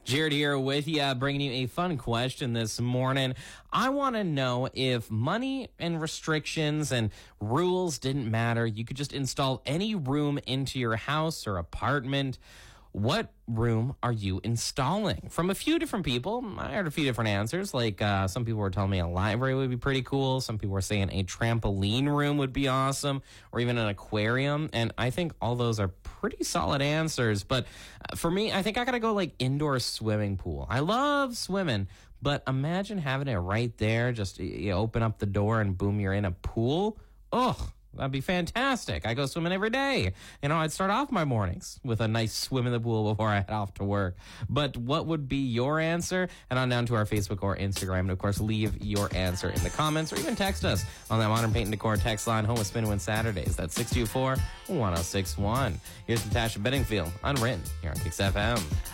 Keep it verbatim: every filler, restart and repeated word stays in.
Jared here with you, bringing you a fun question this morning. I want to know if money and restrictions and rules didn't matter, you could just install any room into your house or apartment. What room are you installing? From a few different people, I heard a few different answers. Like uh, some people were telling me a library would be pretty cool. Some people were saying a trampoline room would be awesome, or even an aquarium. And I think all those are pretty solid answers. But uh, for me, I think I got to go like indoor swimming pool. I love swimming, but imagine having it right there. Just you open up the door and boom, you're in a pool. Ugh. That'd be fantastic. I go swimming every day. You know, I'd start off my mornings with a nice swim in the pool before I head off to work. But what would be your answer? Head on down to our Facebook or Instagram. And, of course, leave your answer in the comments or even text us on that Modern Paint and Decor text line, home of Spin and Win Saturdays. That's six two four, one oh six one. Here's Natasha Bedingfield, Unwritten, here on Kicks F M.